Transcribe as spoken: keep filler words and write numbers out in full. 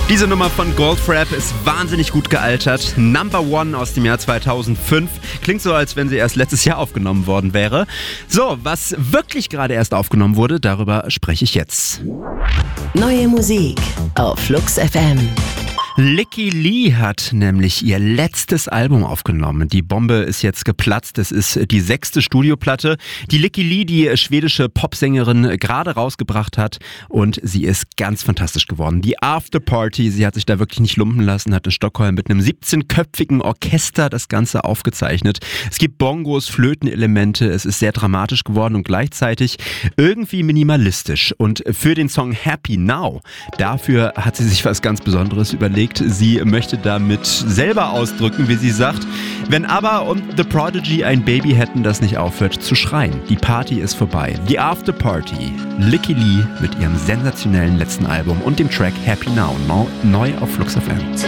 Diese Nummer von Goldfrapp ist wahnsinnig gut gealtert. Number One aus dem Jahr zweitausendfünf. Klingt so, als wenn sie erst letztes Jahr aufgenommen worden wäre. So, was wirklich gerade erst aufgenommen wurde, darüber spreche ich jetzt. Neue Musik auf Flux F M. Lykke Li hat nämlich ihr letztes Album aufgenommen. Die Bombe ist jetzt geplatzt. Es ist die sechste Studioplatte, die Lykke Li, die schwedische Popsängerin, gerade rausgebracht hat. Und sie ist ganz fantastisch geworden. Die Afterparty, sie hat sich da wirklich nicht lumpen lassen, hat in Stockholm mit einem siebzehnköpfigen Orchester das Ganze aufgezeichnet. Es gibt Bongos, Flötenelemente, es ist sehr dramatisch geworden und gleichzeitig irgendwie minimalistisch. Und für den Song Happy Now, dafür hat sie sich was ganz Besonderes überlegt. Sie möchte damit selber ausdrücken, wie sie sagt, wenn ABBA und The Prodigy ein Baby hätten, das nicht aufhört zu schreien. Die Party ist vorbei. Die Afterparty. Lykke Li mit ihrem sensationellen letzten Album und dem Track Happy Now, neu auf Flux F M.